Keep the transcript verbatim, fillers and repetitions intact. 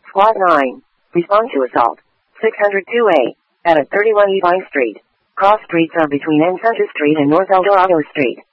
SWAT nine. Respond to assault. six oh two A. At thirty-one East Vine Street. Cross streets are between Encenter Street and North Eldorado Street.